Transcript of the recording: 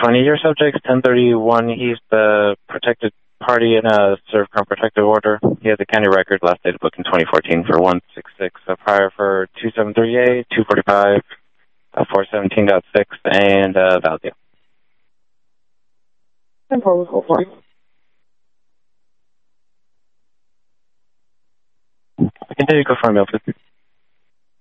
20-year subject, 1031. He's the protected party in a served crime protective order. He has a county record, last date of book in 2014 for 166. Prior for 273A, 245, 417.6, and valid. And forward, hold for. I continue to go for a mail, please.